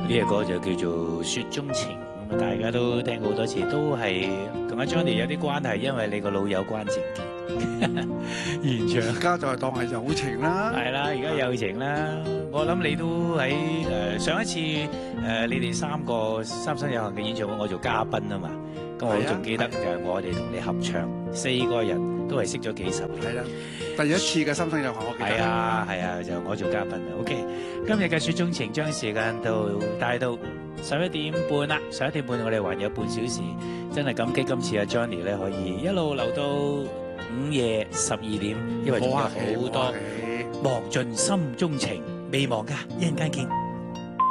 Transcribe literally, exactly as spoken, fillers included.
呢隻歌就叫做《雪中情》，咁啊大家都聽過好多次，都係同阿 Johnny 有啲關係，因為你個老友關正傑現場。 而家就係當係友情啦。 係啦，而家友情啦，我諗你都喺誒、呃、上一次誒、呃、你哋三個三生有幸嘅演唱會，我做嘉賓啊嘛，咁我仲記得就係我哋同你合唱，四個人都係識咗幾十年。 係啦，第一次嘅三生有幸，我記得。 係啊係啊，就我做嘉賓啊。OK， 今日嘅雪中情將時間到帶到十一點半啦，十一點半我哋還有半小時，真係感激今次阿 Johnny 咧可以一路留到午夜十二點，因為仲有好多忘盡心中情未忘㗎，一陣間見。